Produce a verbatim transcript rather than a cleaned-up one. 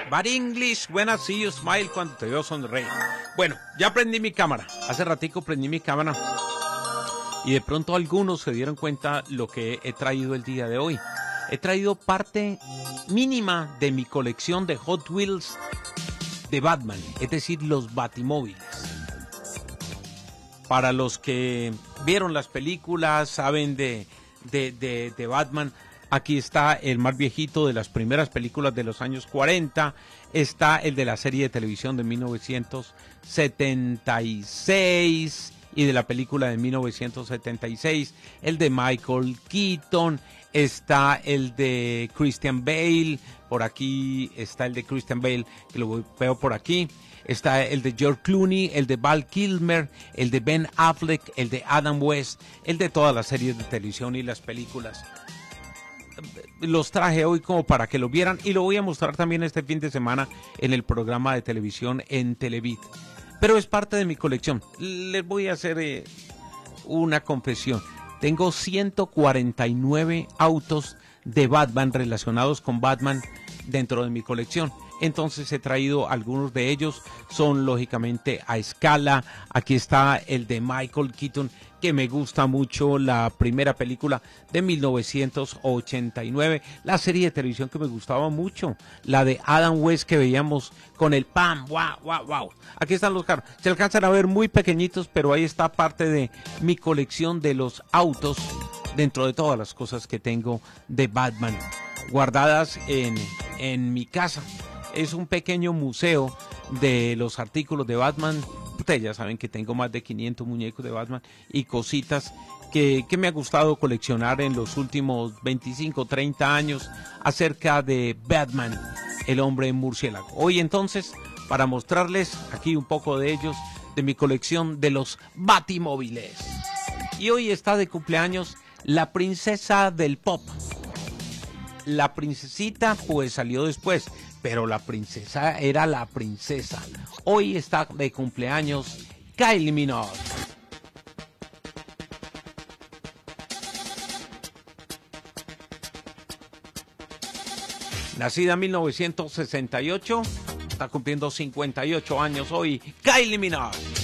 Bad English, when I see you smile, cuando te veo sonreír. Bueno, ya prendí mi cámara. Hace ratico prendí mi cámara. Y de pronto algunos se dieron cuenta lo que he traído el día de hoy. He traído parte mínima de mi colección de Hot Wheels de Batman, es decir, los Batimóviles. Para los que vieron las películas, saben de, de, de, de Batman, aquí está el más viejito de las primeras películas de los años cuarenta, está el de la serie de televisión de mil novecientos setenta y seis y de la película de mil novecientos setenta y seis, el de Michael Keaton, está el de Christian Bale, por aquí está el de Christian Bale, que lo veo por aquí. Está el de George Clooney, el de Val Kilmer, el de Ben Affleck, el de Adam West, el de todas las series de televisión y las películas. Los traje hoy como para que lo vieran y lo voy a mostrar también este fin de semana en el programa de televisión en Televid. Pero es parte de mi colección. Les voy a hacer eh, una confesión. Tengo ciento cuarenta y nueve autos de Batman relacionados con Batman dentro de mi colección. Entonces he traído algunos de ellos, son lógicamente a escala. Aquí está el de Michael Keaton, que me gusta mucho, la primera película de mil novecientos ochenta y nueve, la serie de televisión que me gustaba mucho, la de Adam West que veíamos con el Pam, wow, wow, wow. Aquí están los carros, se alcanzan a ver muy pequeñitos, pero ahí está parte de mi colección de los autos, dentro de todas las cosas que tengo de Batman, guardadas en, en mi casa. Es un pequeño museo de los artículos de Batman. Ustedes ya saben que tengo más de quinientos muñecos de Batman y cositas que, que me ha gustado coleccionar en los últimos veinticinco, treinta años acerca de Batman, el hombre murciélago. Hoy entonces, para mostrarles aquí un poco de ellos, de mi colección de los Batimóviles. Y hoy está de cumpleaños la princesa del pop. La princesita pues salió después, pero la princesa era la princesa. Hoy está de cumpleaños Kylie Minogue. Nacida en mil novecientos sesenta y ocho, está cumpliendo cincuenta y ocho años hoy, Kylie Minogue.